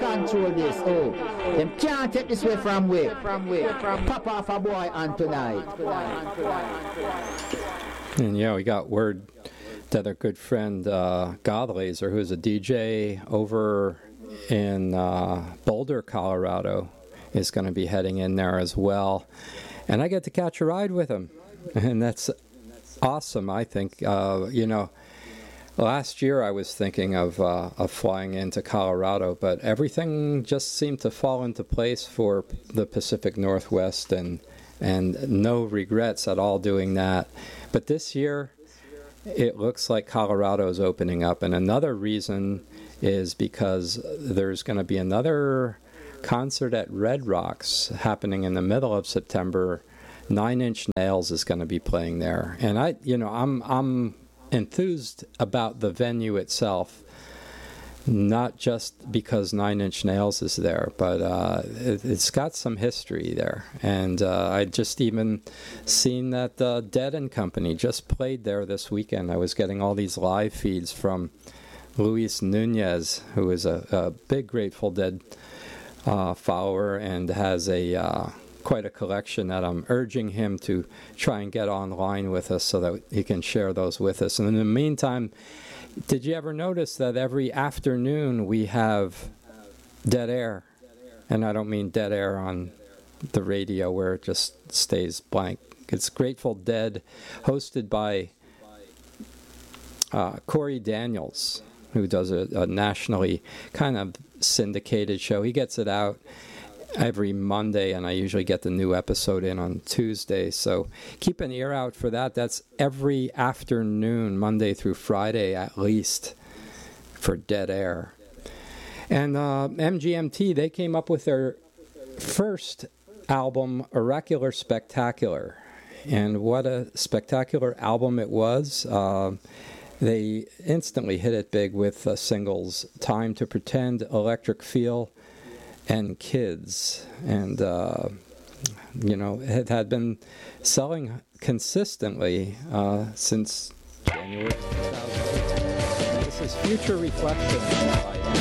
control this. Oh, them can't take this way from way. Pop off a boy on tonight. And yeah, we got word that our good friend Godlaser, who's a DJ over in Boulder, Colorado, is going to be heading in there as well. And I get to catch a ride with him. And that's awesome, I think. Last year I was thinking of flying into Colorado, but everything just seemed to fall into place for the Pacific Northwest, and no regrets at all doing that. But this year, it looks like Colorado is opening up, and another reason is because there's going to be another concert at Red Rocks happening in the middle of September. Nine Inch Nails is going to be playing there, and I'm enthused about the venue itself, not just because Nine Inch Nails is there, but it's got some history there. And I just even seen that Dead and Company just played there this weekend. I was getting all these live feeds from Luis Nunez, who is a big Grateful Dead follower and has quite a collection that I'm urging him to try and get online with us so that he can share those with us. And in the meantime, did you ever notice that every afternoon we have dead air? And I don't mean dead air on the radio where it just stays blank. It's Grateful Dead, hosted by Corey Daniels, who does a nationally kind of syndicated show. He gets it out every Monday, and I usually get the new episode in on Tuesday. So keep an ear out for that. That's every afternoon, Monday through Friday at least, for Dead Air. And MGMT, they came up with their first album, Oracular Spectacular. And what a spectacular album it was. They instantly hit it big with singles Time to Pretend, Electric Feel, and Kids. And, it had been selling consistently since January 2000. This is Future Reflection.